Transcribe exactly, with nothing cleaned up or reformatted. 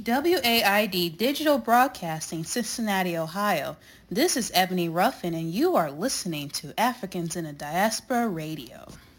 W A I D Digital Broadcasting, Cincinnati, Ohio. This is Ebony Ruffin, and you are listening to Africans in the Diaspora Radio.